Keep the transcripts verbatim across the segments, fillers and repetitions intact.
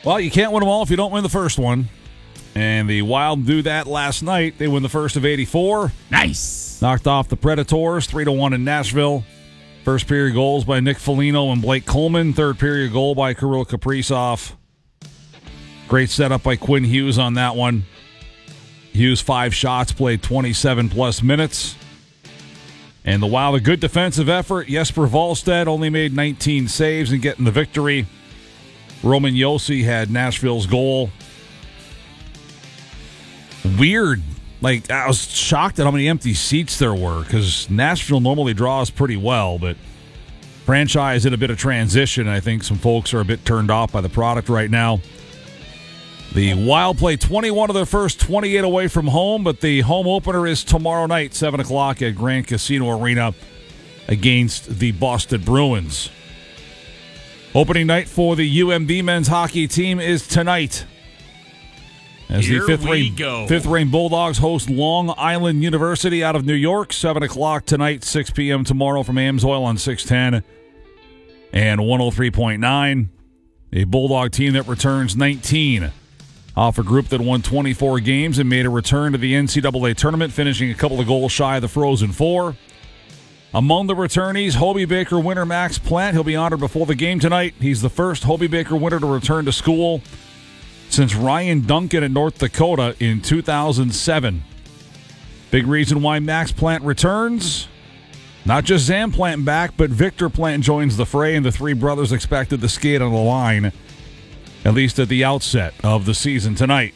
Well, you can't win them all if you don't win the first one. And the Wild do that last night. They win the first of eighty-four. Nice. Knocked off the Predators three to one in Nashville. First period goals by Nick Foligno and Blake Coleman. Third period goal by Kirill Kaprizov. Great setup by Quinn Hughes on that one. Hughes, five shots, played twenty-seven plus minutes. And the Wild, a good defensive effort. Jesper Wallstedt only made nineteen saves in getting the victory. Roman Josi had Nashville's goal. Weird. Like, I was shocked at how many empty seats there were because Nashville normally draws pretty well, but franchise in a bit of transition. I think some folks are a bit turned off by the product right now. The Wild play twenty-one of their first twenty-eight away from home, but the home opener is tomorrow night, seven o'clock at Grand Casino Arena against the Boston Bruins. Opening night for the U M B men's hockey team is tonight. As Here the fifth we ranked, go. fifth ranked Bulldogs host Long Island University out of New York, seven o'clock tonight, six p.m. tomorrow from Amsoil on six ten and one oh three point nine. A Bulldog team that returns nineteen off a group that won twenty-four games and made a return to the N C double A tournament, finishing a couple of goals shy of the Frozen Four. Among the returnees, Hobey Baker winner Max Plant. He'll be honored before the game tonight. He's the first Hobey Baker winner to return to school since Ryan Duncan at North Dakota in two thousand seven. Big reason why Max Plant returns. Not just Zam Plant back, but Victor Plant joins the fray, and the three brothers expected to skate on the line, at least at the outset of the season tonight.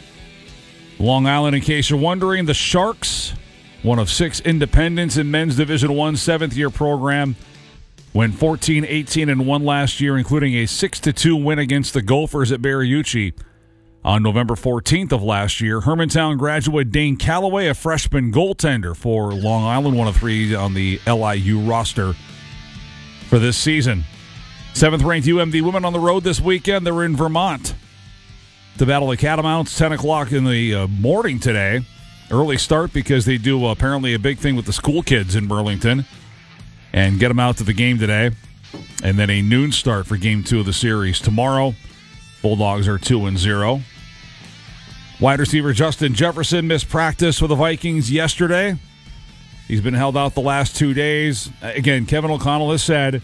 Long Island, in case you're wondering, the Sharks, one of six independents in men's Division One, seventh-year program, went fourteen eighteen and one last year, including a six to two win against the Gophers at Berriucci on November fourteenth of last year. Hermantown graduate Dane Calloway, a freshman goaltender for Long Island, one of three on the L I U roster for this season. Seventh-ranked U M D women on the road this weekend. They're in Vermont to battle the Catamounts, ten o'clock in the uh, morning today. Early start because they do uh, apparently a big thing with the school kids in Burlington and get them out to the game today. And then a noon start for game two of the series tomorrow. Bulldogs are two and zero. Wide receiver Justin Jefferson missed practice for the Vikings yesterday. He's been held out the last two days. Again, Kevin O'Connell has said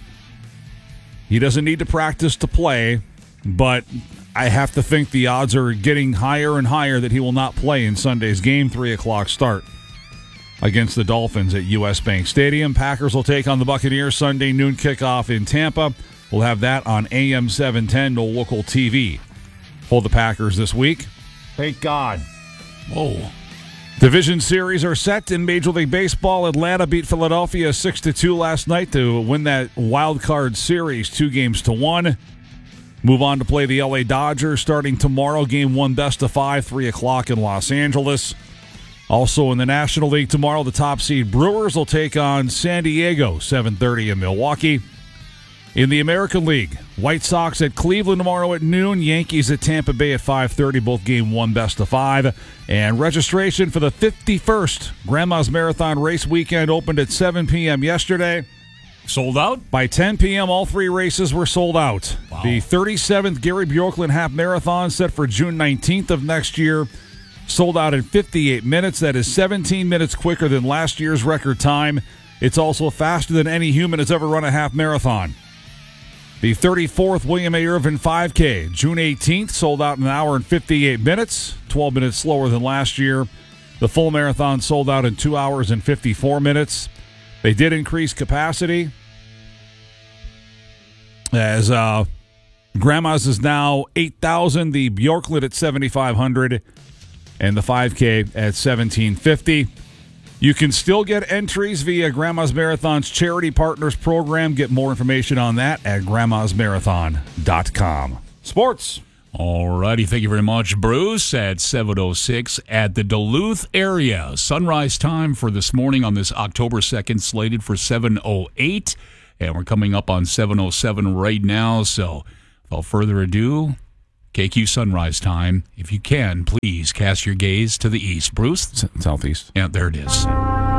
he doesn't need to practice to play, but I have to think the odds are getting higher and higher that he will not play in Sunday's game, three o'clock start against the Dolphins at U S. Bank Stadium. Packers will take on the Buccaneers Sunday noon kickoff in Tampa. We'll have that on A M seven ten, no local T V for the Packers this week. Thank God. Whoa. Division series are set in Major League Baseball. Atlanta beat Philadelphia six to two last night to win that wild card series, two games to one. Move on to play the L A Dodgers starting tomorrow. Game one, best of five, three o'clock in Los Angeles. Also in the National League tomorrow, the top seed Brewers will take on San Diego, seven thirty in Milwaukee. In the American League, White Sox at Cleveland tomorrow at noon. Yankees at Tampa Bay at five thirty, both game one, best of five. And registration for the fifty-first Grandma's Marathon Race Weekend opened at seven p.m. yesterday. Sold out? By ten p.m., all three races were sold out. Wow. The thirty-seventh Gary Bjorklund Half Marathon set for June nineteenth of next year sold out in fifty-eight minutes. That is seventeen minutes quicker than last year's record time. It's also faster than any human has ever run a half marathon. The thirty-fourth William A. Irvin five K, June eighteenth, sold out in an hour and fifty-eight minutes, twelve minutes slower than last year. The full marathon sold out in two hours and fifty-four minutes. They did increase capacity as uh, Grandma's is now eight thousand, the Bjorklund at seventy-five hundred, and the five K at seventeen fifty. You can still get entries via Grandma's Marathon's Charity Partners program. Get more information on that at grandmas marathon dot com. Sports. All righty, thank you very much, Bruce. At seven oh six at the Duluth area. Sunrise time for this morning on this October second, slated for seven oh eight. And we're coming up on seven oh seven right now. So without further ado, K Q sunrise time. If you can, please cast your gaze to the east. Bruce? S- southeast. Yeah, there it is.